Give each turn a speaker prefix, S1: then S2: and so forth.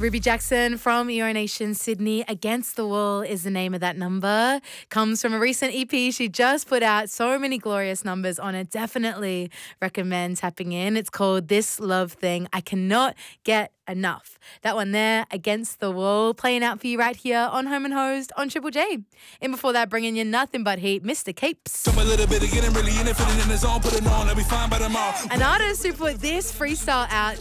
S1: Ruby Jackson from Euro Nation Sydney. Against the Wall is the name of that number. Comes from a recent EP she just put out. So many glorious numbers on it. Definitely recommend tapping in. It's called This Love Thing. I cannot get enough. That one there, Against the Wall, playing out for you right here on Home and Hosed on Triple J. And before that, bringing you nothing but heat, Mr. Capes.
S2: A little bit of getting really in it, feeling in the zone, put it on, I'll be fine by tomorrow.
S1: An artist who put this freestyle out